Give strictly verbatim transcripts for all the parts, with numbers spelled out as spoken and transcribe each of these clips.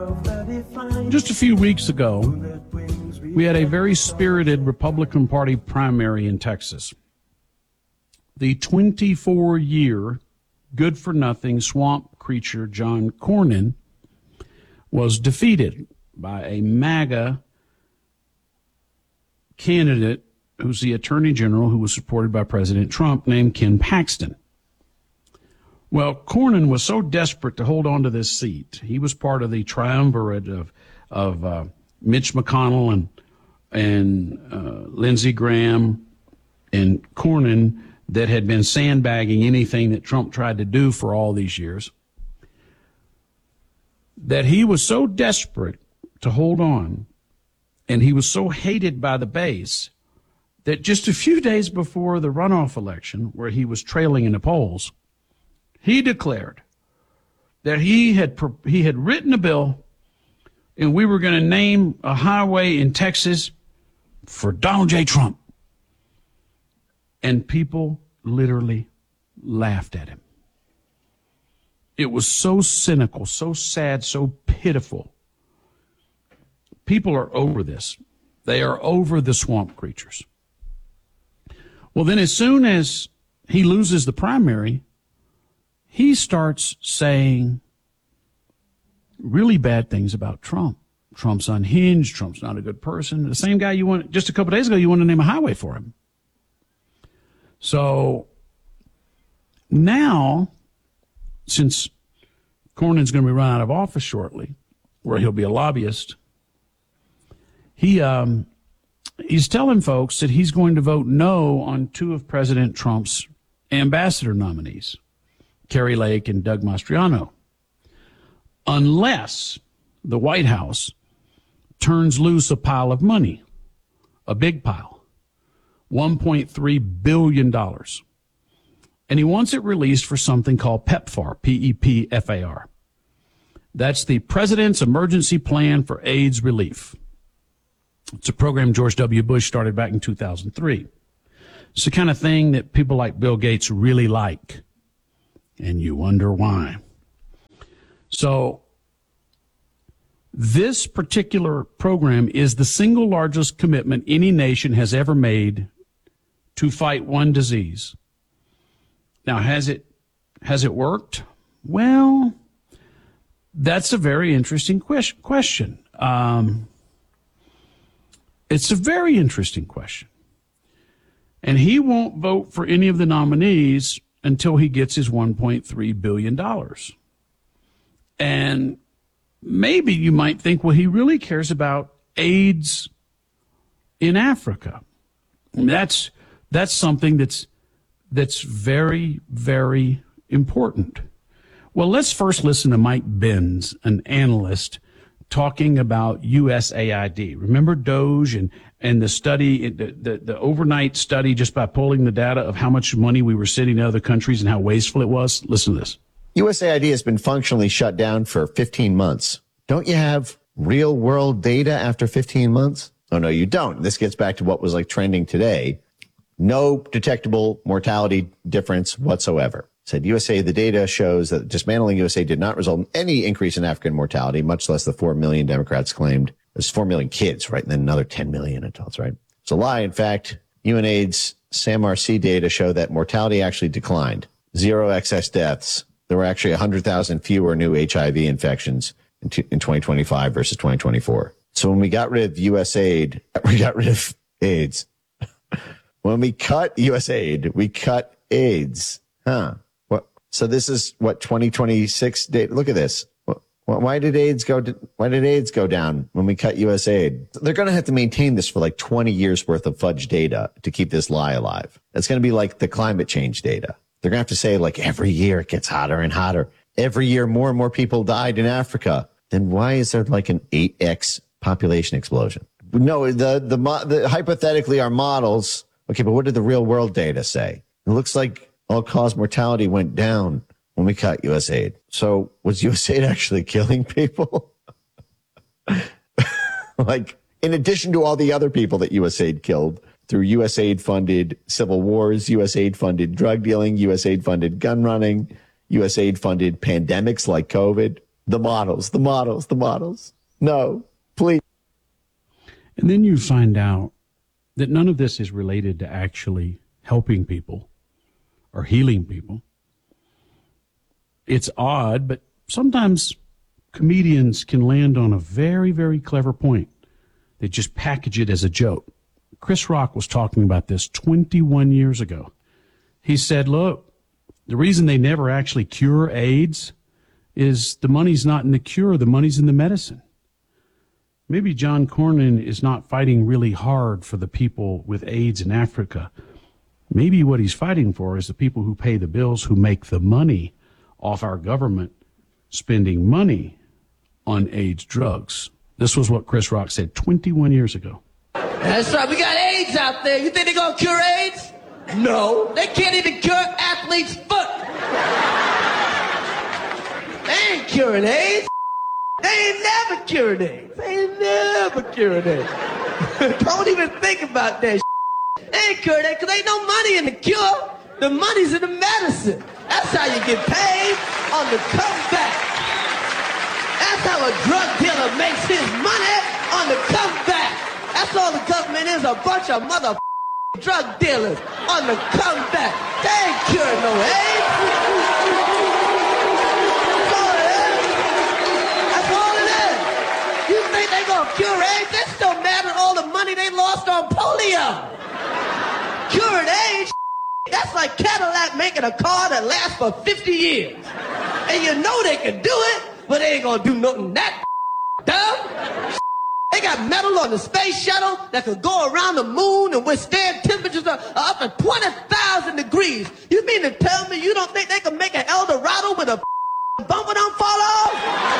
Just a few weeks ago, we had a very spirited Republican Party primary in Texas. The twenty-four-year good-for-nothing swamp creature John Cornyn was defeated by a MAGA candidate who's the Attorney General who was supported by President Trump named Ken Paxton. Well, Cornyn was so desperate to hold on to this seat. He was part of the triumvirate of of uh, Mitch McConnell and and uh, Lindsey Graham and Cornyn that had been sandbagging anything that Trump tried to do for all these years, that he was so desperate to hold on, and he was so hated by the base, that just a few days before the runoff election, where he was trailing in the polls, he declared that he had he had written a bill and we were going to name a highway in Texas for Donald J. Trump. And people literally laughed at him. It was so cynical, so sad, so pitiful. People are over this. They are over the swamp creatures. Well, then as soon as he loses the primary, he starts saying really bad things about Trump. Trump's unhinged. Trump's not a good person. The same guy you want, just a couple days ago, you wanted to name a highway for him. So now, since Cornyn's going to be run out of office shortly, where he'll be a lobbyist, he um, he's telling folks that he's going to vote no on two of President Trump's ambassador nominees, Kari Lake and Doug Mastriano, unless the White House turns loose a pile of money, a big pile, one point three billion dollars. And he wants it released for something called PEPFAR, P E P F A R. That's the President's Emergency Plan for AIDS Relief. It's a program George W. Bush started back in two thousand three. It's the kind of thing that people like Bill Gates really like. And you wonder why. So this particular program is the single largest commitment any nation has ever made to fight one disease. Now, has it has it worked? Well, that's a very interesting question. Um, it's a very interesting question. And he won't vote for any of the nominees until he gets his one point three billion dollars. And maybe you might think, well, he really cares about AIDS in Africa. That's that's something that's that's very, very important. Well, let's first listen to Mike Benz, an analyst, talking about U S A I D. Remember Doge and, and the study, the, the, the overnight study just by pulling the data of how much money we were sending to other countries and how wasteful it was? Listen to this. U S A I D has been functionally shut down for fifteen months. Don't you have real world data after fifteen months? Oh, no, you don't. This gets back to what was like trending today. No detectable mortality difference whatsoever. Said U S A, the data shows that dismantling U S A did not result in any increase in African mortality, much less the four million Democrats claimed. There's four million kids, right? And then another ten million adults, right? It's a lie. In fact, UNAIDS SAMRC data show that mortality actually declined. Zero excess deaths. There were actually one hundred thousand fewer new H I V infections in, t- in twenty twenty-five versus twenty twenty-four. So when we got rid of U S A I D, we got rid of AIDS. When we cut U S A I D, we cut AIDS. Huh. What? So this is what twenty twenty-six data. Look at this. Why did AIDS go? Why did AIDS go down when we cut U S A I D? They're going to have to maintain this for like twenty years worth of fudge data to keep this lie alive. It's going to be like the climate change data. They're going to have to say like every year it gets hotter and hotter. Every year more and more people died in Africa. Then why is there like an eight X population explosion? No, the, the, the hypothetically our models. Okay, but what did the real world data say? It looks like all-cause mortality went down when we cut U S A I D. So was U S A I D actually killing people? Like, in addition to all the other people that U S A I D killed through U S A I D-funded civil wars, U S A I D-funded drug dealing, U S A I D-funded gun running, U S A I D-funded pandemics like COVID, The models, the models, the models. No, please. And then you find out that none of this is related to actually helping people or healing people. It's odd, but sometimes comedians can land on a very, very clever point. They just package it as a joke. Chris Rock was talking about this twenty-one years ago. He said, look, the reason they never actually cure AIDS is the money's not in the cure, the money's in the medicine. Maybe John Cornyn is not fighting really hard for the people with AIDS in Africa. Maybe what he's fighting for is the people who pay the bills, who make the money off our government spending money on AIDS drugs. This was what Chris Rock said twenty-one years ago. That's right. We got AIDS out there. You think they're going to cure AIDS? No. They can't even cure athlete's foot. They ain't curing AIDS. They ain't never cured AIDS. They ain't never cured AIDS. Don't even think about that. They ain't cured AIDS because ain't no money in the cure. The money's in the medicine. That's how you get paid on the comeback. That's how a drug dealer makes his money on the comeback. That's all the government is, a bunch of mother drug dealers on the comeback. They ain't curing no AIDS. That's all it is. That's all it is. You think they gonna cure AIDS? That still matter all the money they lost on polio. Curing AIDS, that's like Cadillac making a car that lasts for fifty years. And you know they can do it, but they ain't gonna do nothing that dumb. They got metal on the space shuttle that could go around the moon and withstand temperatures of up to twenty thousand degrees. You mean to tell me you don't think they can make an El Dorado with a bumper don't fall off?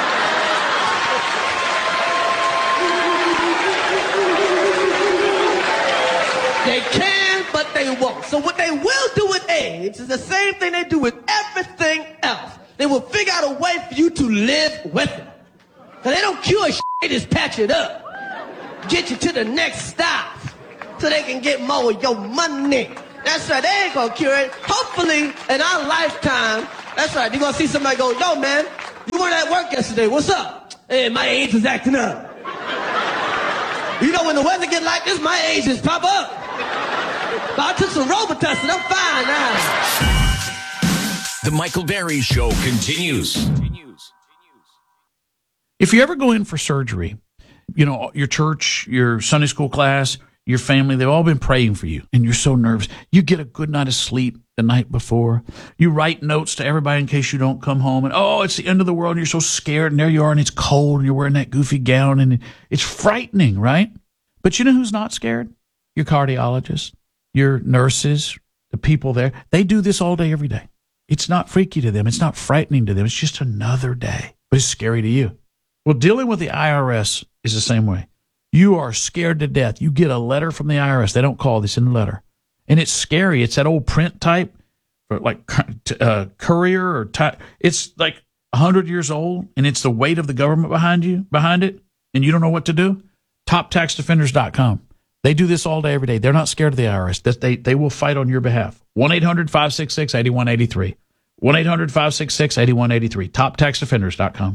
They can, but they won't. So what they will do with AIDS is the same thing they do with everything else. They will figure out a way for you to live with it. Because they don't cure shit, they just patch it up. Get you to the next stop so they can get more of your money. That's right, they ain't gonna cure it. Hopefully, in our lifetime, that's right, you're gonna see somebody go, yo, man, you weren't at work yesterday, what's up? Hey, my AIDS is acting up. You know, when the weather get like this, my AIDS just pop up. But I took some Robitussin, I'm fine now. The Michael Berry Show continues. If you ever go in for surgery, you know, your church, your Sunday school class, your family, they've all been praying for you, and you're so nervous. You get a good night of sleep the night before. You write notes to everybody in case you don't come home, and, oh, it's the end of the world, and you're so scared, and there you are, and it's cold, and you're wearing that goofy gown, and it's frightening, right? But you know who's not scared? Your cardiologist, your nurses, the people there. They do this all day, every day. It's not freaky to them. It's not frightening to them. It's just another day, but it's scary to you. Well, dealing with the I R S is the same way. You are scared to death. You get a letter from the I R S. They don't call this in the letter. And it's scary. It's that old print type, or like uh, courier or type. It's like one hundred years old, and it's the weight of the government behind you, behind it, and you don't know what to do. top tax defenders dot com. They do this all day, every day. They're not scared of the I R S. They, they will fight on your behalf. one eight hundred five six six eight one eight three. one eight hundred five six six eight one eight three. top tax defenders dot com.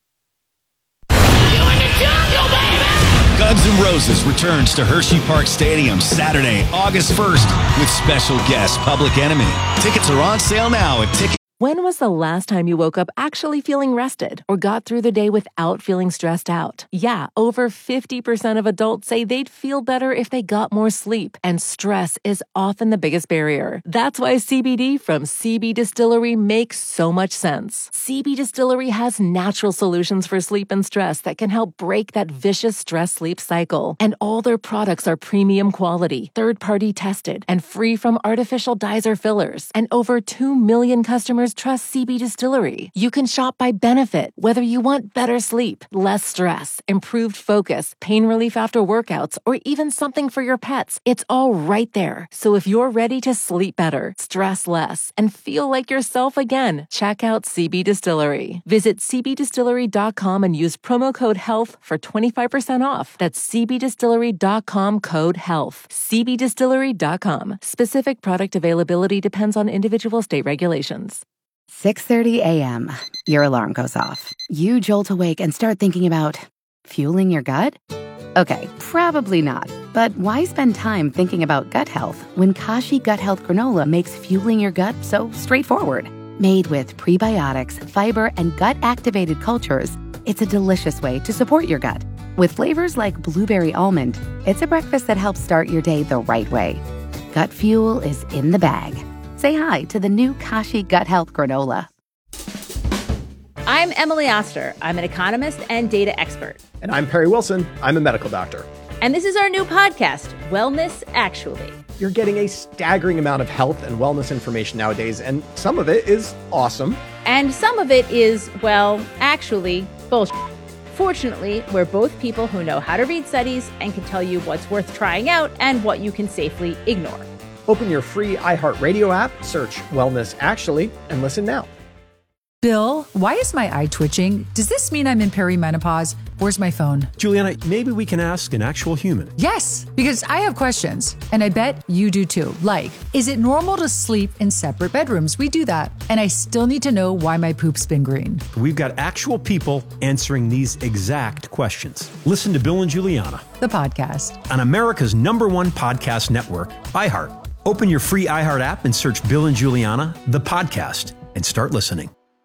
Guns N' Roses returns to Hershey Park Stadium Saturday, August first, with special guest Public Enemy. Tickets are on sale now at Ticket. When was the last time you woke up actually feeling rested or got through the day without feeling stressed out? Yeah, over fifty percent of adults say they'd feel better if they got more sleep, and stress is often the biggest barrier. That's why C B D from C B Distillery makes so much sense. C B Distillery has natural solutions for sleep and stress that can help break that vicious stress-sleep cycle. And all their products are premium quality, third-party tested, and free from artificial dyes or fillers. And over two million customers trust C B Distillery. You can shop by benefit, whether you want better sleep, less stress, improved focus, pain relief after workouts, or even something for your pets. It's all right there. So if you're ready to sleep better, stress less, and feel like yourself again, check out C B Distillery. Visit c b distillery dot com and use promo code HEALTH for twenty-five percent off. That's c b distillery dot com code HEALTH. c b distillery dot com. Specific product availability depends on individual state regulations. six thirty a.m. Your alarm goes off. You jolt awake and start thinking about fueling your gut? Okay, probably not. But why spend time thinking about gut health when Kashi Gut Health Granola makes fueling your gut so straightforward? Made with prebiotics, fiber, and gut-activated cultures, it's a delicious way to support your gut. With flavors like blueberry almond, it's a breakfast that helps start your day the right way. Gut fuel is in the bag. Say hi to the new Kashi Gut Health Granola. I'm Emily Oster. I'm an economist and data expert. And I'm Perry Wilson. I'm a medical doctor. And this is our new podcast, Wellness Actually. You're getting a staggering amount of health and wellness information nowadays, and some of it is awesome. And some of it is, well, actually, bullshit. Fortunately, we're both people who know how to read studies and can tell you what's worth trying out and what you can safely ignore. Open your free iHeartRadio app, search Wellness Actually, and listen now. Bill, why is my eye twitching? Does this mean I'm in perimenopause? Where's my phone? Juliana, maybe we can ask an actual human. Yes, because I have questions, and I bet you do too. Like, is it normal to sleep in separate bedrooms? We do that. And I still need to know why my poop's been green. We've got actual people answering these exact questions. Listen to Bill and Juliana, the podcast, on America's number one podcast network, iHeart. Open your free iHeart app and search Bill and Juliana, the podcast, and start listening.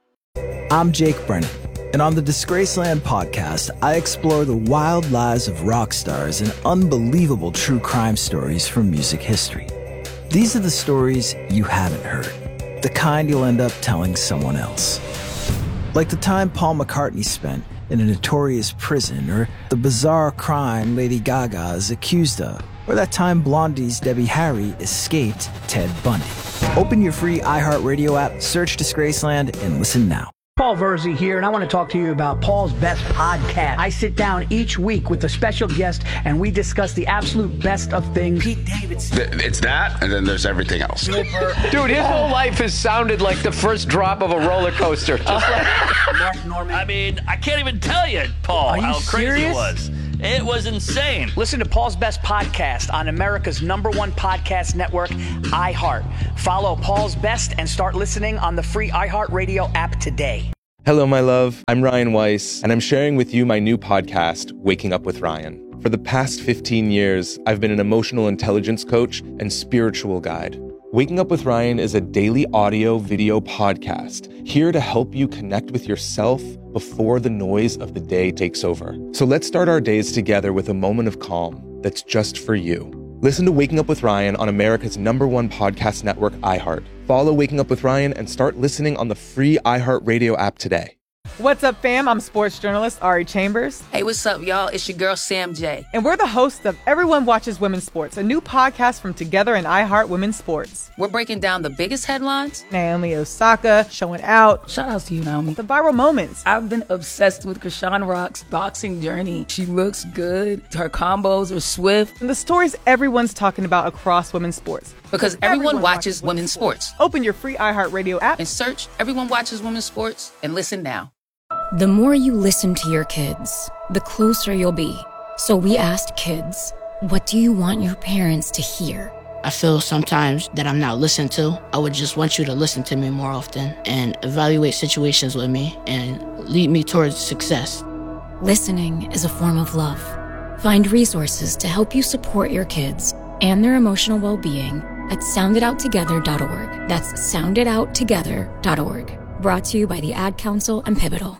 I'm Jake Brennan, and on the Disgraceland podcast, I explore the wild lives of rock stars and unbelievable true crime stories from music history. These are the stories you haven't heard, the kind you'll end up telling someone else. Like the time Paul McCartney spent in a notorious prison, or the bizarre crime Lady Gaga is accused of, or that time Blondie's Debbie Harry escaped Ted Bundy. Open your free iHeartRadio app, search Disgraceland, and listen now. Paul Verzi here, and I want to talk to you about Paul's Best Podcast. I sit down each week with a special guest, and we discuss the absolute best of things. Pete Davidson. It's that, and then there's everything else. Dude, his whole life has sounded like the first drop of a roller coaster. Just like Mark Norman. I mean, I can't even tell you, Paul, you how crazy serious? it was. It was insane. Listen to Paul's Best Podcast on America's number one podcast network, iHeart. Follow Paul's Best and start listening on the free iHeartRadio app today. Hello, my love. I'm Ryan Weiss, and I'm sharing with you my new podcast, Waking Up with Ryan. For the past fifteen years, I've been an emotional intelligence coach and spiritual guide. Waking Up with Ryan is a daily audio video podcast here to help you connect with yourself before the noise of the day takes over. So let's start our days together with a moment of calm that's just for you. Listen to Waking Up with Ryan on America's number one podcast network, iHeart. Follow Waking Up with Ryan and start listening on the free iHeartRadio app today. What's up, fam? I'm sports journalist Ari Chambers. Hey, what's up, y'all? It's your girl, Sam J. And we're the hosts of Everyone Watches Women's Sports, a new podcast from Together and iHeart Women's Sports. We're breaking down the biggest headlines. Naomi Osaka showing out. Shout out to you, Naomi. The viral moments. I've been obsessed with Krishan Rock's boxing journey. She looks good. Her combos are swift. And the stories everyone's talking about across women's sports. Because everyone, everyone watches, watches women's sports. sports. Open your free iHeartRadio app and search Everyone Watches Women's Sports and listen now. The more you listen to your kids, the closer you'll be. So we asked kids, what do you want your parents to hear? I feel sometimes that I'm not listened to. I would just want you to listen to me more often and evaluate situations with me and lead me towards success. Listening is a form of love. Find resources to help you support your kids and their emotional well-being at sound it out together dot org. That's sound it out together dot org. Brought to you by the Ad Council and Pivotal.